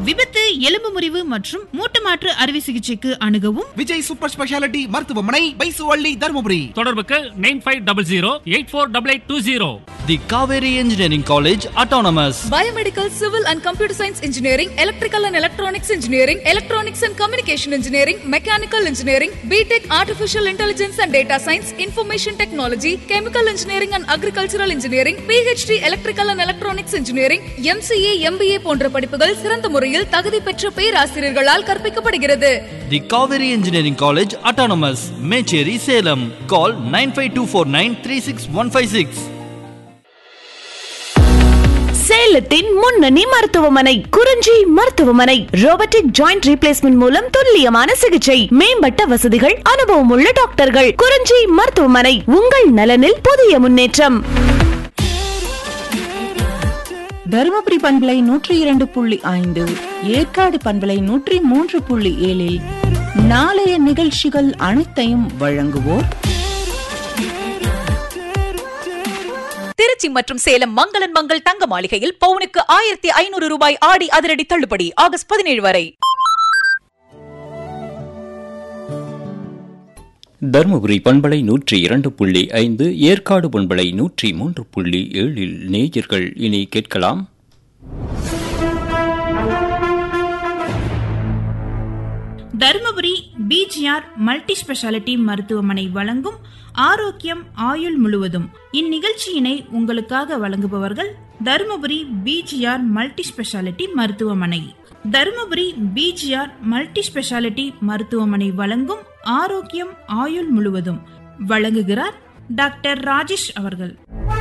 விபத்து, எலும்பு முறிவு மற்றும் மூட்டு மாற்று அறுவை சிகிச்சைக்கு அணுகவும் விஜய் சூப்பர் ஸ்பெஷாலிட்டி மருத்துவமனை, பைசுவள்ளி, தருமபுரி. தொடர்புக்கு 9500848820. The Kaveri Engineering College Autonomous. Biomedical, Civil and Computer Science Engineering, Electrical and Electronics Engineering, Electronics and Communication Engineering, Mechanical Engineering, BTech Artificial Intelligence and Data Science, Information Technology, Chemical Engineering and Agricultural Engineering, PhD Electrical and Electronics Engineering, MCA, MBA போன்ற படிப்புகள் சிறந்த முறையில் தகுதி பெற்ற பேராசிரியர்களால் கற்பிக்கப்படுகிறது. The Kaveri Engineering College Autonomous. Mecheri, Salem. Call 9524936156. சேலத்தின் முன்னணி மருத்துவமனை குறிஞ்சி மருத்துவமனை. ரோபோட்டிக் ஜாயிண்ட் ரீப்ளேஸ்மெண்ட் மூலம் துல்லியமான சிகிச்சை, மேம்பட்ட வசதிகள், அனுபவம் உள்ள டாக்டர்கள். குறிஞ்சி மருத்துவமனை, உங்கள் நலனில் புதிய முன்னேற்றம். தருமபுரி பண்பலை 102.5, ஏற்காடு பண்பலை 103.7 நாளைய நிகழ்ச்சிகள் அனைத்தையும் வழங்குவோர் திருச்சி மற்றும் சேலம் மங்களன் மங்கள் தங்க மாளிகையில் பவுனுக்கு 1500 ரூபாய் ஆடி அதிரடி தள்ளுபடி ஆகஸ்ட் 17 வரை. தருமபுரி பண்பலை 102.5, ஏற்காடு பண்பலை 103.7 நேயர்கள் இனி கேட்கலாம். தருமபுரி பிஜிஆர் மல்டி ஸ்பெஷாலிட்டி மருத்துவமனை வழங்கும் ஆரோக்கியம் ஆயுள் முழுவதும். இந்நிகழ்ச்சியினை உங்களுக்காக வழங்குபவர்கள் தருமபுரி பிஜிஆர் மல்டி ஸ்பெஷாலிட்டி மருத்துவமனை. தருமபுரி பிஜிஆர் மல்டி ஸ்பெஷாலிட்டி மருத்துவமனை வழங்கும் ஆரோக்கியம் ஆயுள் முழுவதும் வழங்குகிறார் டாக்டர் ராஜேஷ் அவர்கள்.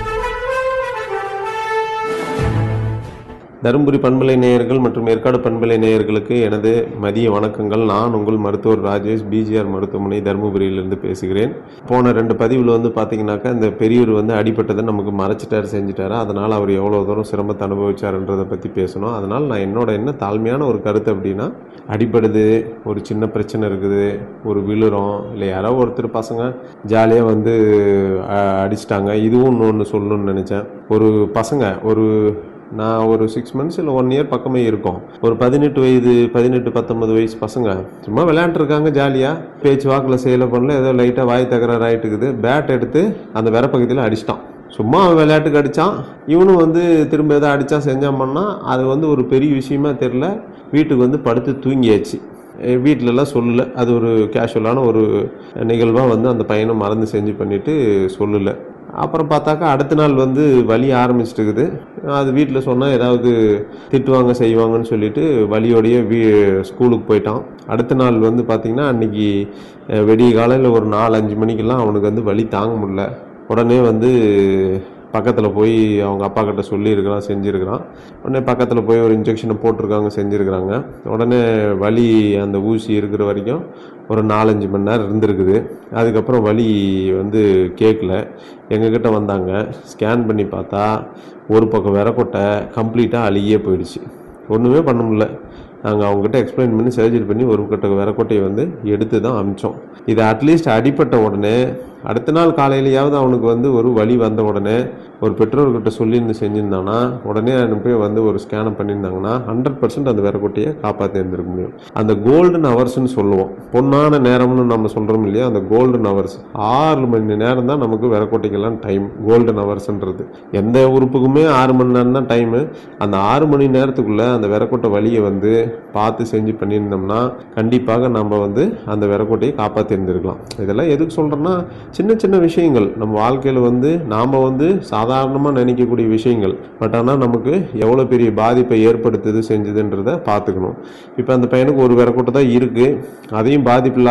தருமபுரி பண்பலை நேயர்கள் மற்றும் ஏற்காடு பண்பலை நேயர்களுக்கு எனது மதிய வணக்கங்கள். நான் உங்கள் மருத்துவர் ராஜேஷ், பிஜிஆர் மருத்துவமனை தருமபுரியிலிருந்து பேசுகிறேன். போன 2 பதிவில் பார்த்தீங்கன்னாக்கா இந்த பெரியவர் அடிப்பட்டதை நமக்கு மறைச்சிட்டாரு, செஞ்சுட்டாரு. அதனால் அவர் எவ்வளோ தூரம் சிரமத்தை அனுபவிச்சாருன்றதை பற்றி பேசணும். அதனால் நான் என்ன தாழ்மையான ஒரு கருத்து அப்படின்னா, அடிப்படுது, ஒரு சின்ன பிரச்சனை இருக்குது, ஒரு விழுறோம், இல்லை யாரோ ஒருத்தர் பசங்க ஜாலியாக அடிச்சிட்டாங்க, இதுவும் ஒன்று சொல்லணும்னு நினச்சேன். ஒரு பசங்க நான் ஒரு 6 months இல்லை 1 year பக்கமே இருக்கும். ஒரு 18-19 வயசு பசங்க சும்மா விளையாண்டுருக்காங்க ஜாலியாக, பேச்சு வாக்கில் செயலை பண்ணல, ஏதோ லைட்டாக வாய் தகராறு ஆகிட்டுக்குது. பேட் எடுத்து அந்த விரப்பகுதியில் அடிச்சிட்டான். சும்மா விளையாட்டுக்கு அடித்தான். இவனும் திரும்ப எதாவது அடித்தான் செஞ்சான் பண்ணால் அது ஒரு பெரிய விஷயமா தெரில. வீட்டுக்கு படுத்து தூங்கியாச்சு. வீட்டிலலாம் சொல்லலை. அது ஒரு கேஷுவலான ஒரு நிகழ்வாக அந்த பையனை மறந்து செஞ்சு பண்ணிவிட்டு சொல்லலை. அப்புறம் பார்த்தாக்கா அடுத்த நாள் வலி ஆரம்பிச்சிட்டுக்குது. அது வீட்டில் சொன்னால் ஏதாவது திட்டுவாங்க செய்வாங்கன்னு சொல்லிட்டு வலியோடைய ஸ்கூலுக்கு போயிட்டான். அடுத்த நாள் பார்த்திங்கன்னா அன்றைக்கி வெடிய காலையில் ஒரு 4-5 மணிக்கெல்லாம் அவனுக்கு வலி தாங்க முடியல. உடனே பக்கத்தில் போய் அவங்க அப்பா கிட்ட சொல்லியிருக்கிறான், செஞ்சுருக்கிறான். உடனே பக்கத்தில் போய் ஒரு இன்ஜெக்ஷனை போட்டிருக்காங்க, செஞ்சுருக்கிறாங்க. உடனே வலி அந்த ஊசி இருக்கிற வரைக்கும் ஒரு 4-5 மணி நேரம் இருந்திருக்குது. அதுக்கப்புறம் வலி கேட்கல. எங்ககிட்ட வந்தாங்க. ஸ்கேன் பண்ணி பார்த்தா ஒரு பக்கம் விரக்கொட்டை கம்ப்ளீட்டாக அழுகியே போயிடுச்சு. ஒன்றுமே பண்ண முடியல. நாங்கள் அவங்ககிட்ட எக்ஸ்பிளைன் பண்ணி சர்ஜரி பண்ணி ஒரு கட்ட விரக்கொட்டையை எடுத்து தான் அமிச்சோம். இது அட்லீஸ்ட் அடிப்பட்ட உடனே அடுத்த நாள் காலையிலையாவது அவனுக்கு ஒரு வலி வந்த உடனே ஒரு பெற்றோர்கிட்ட சொல்லியிருந்து செஞ்சுருந்தாங்கன்னா, உடனே அனுப்பி ஒரு ஸ்கேனை பண்ணியிருந்தாங்கன்னா 100% அந்த விரக்கொட்டையை காப்பாற்றி இருந்திருக்க முடியும். அந்த கோல்டன் ஹவர்ஸ்ன்னு சொல்லுவோம், பொன்னான நேரம்னு நம்ம சொல்கிறோம் இல்லையா, அந்த கோல்டன் ஹவர்ஸ் 6 மணி நேரம் தான் நமக்கு விரக்கொட்டைக்கெல்லாம் டைம். கோல்டன் ஹவர்ஸ்ன்றது எந்த உறுப்புக்குமே 6 மணி நேரம் தான் டைமு. அந்த 6 மணி நேரத்துக்குள்ளே அந்த விரக்கொட்டை வலியை பார்த்து செஞ்சு பண்ணியிருந்தோம்னா கண்டிப்பாக நம்ம அந்த விரக்கொட்டையை காப்பாற்றி இருந்திருக்கலாம். இதெல்லாம் எதுக்கு சொல்கிறேன்னா, சின்ன சின்ன விஷயங்கள் நம்ம வாழ்க்கையில் நாம் சாதாரணமாக நினைக்கக்கூடிய விஷயங்கள். பட் ஆனால் நமக்கு எவ்வளோ பெரிய பாதிப்பை ஏற்படுத்துது செஞ்சதுன்றதை பார்த்துக்கணும். இப்போ அந்த பையனுக்கு ஒரு விரக்கொட்டை தான் இருக்குது, அதையும் பாதிப்பு